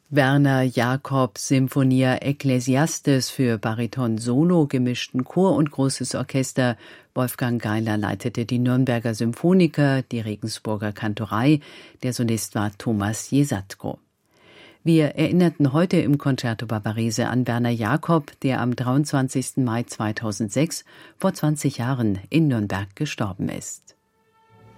Werner Jacob Symphonia Ecclesiastes für Bariton Solo, gemischten Chor und großes Orchester. Wolfgang Geiler leitete die Nürnberger Symphoniker, die Regensburger Kantorei. Der Solist war Thomas Jesatko. Wir erinnerten heute im Concerto Barbarese an Werner Jacob, der am 23. Mai 2006 vor 20 Jahren in Nürnberg gestorben ist.